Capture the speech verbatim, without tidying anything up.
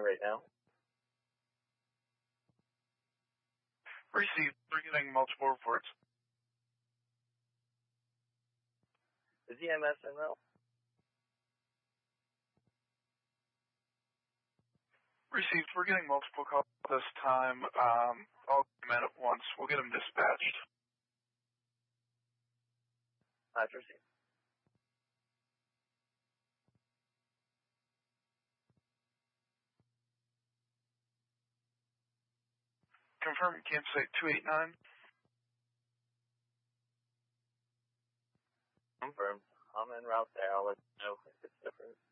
right now. Received. We're getting multiple reports. Is E M S en route? Received. We're getting multiple calls this time. Um, all come in at once. We'll get them dispatched. I've received. Confirm campsite two eight nine. Confirmed. I'm en route there. I'll let you know if it's different.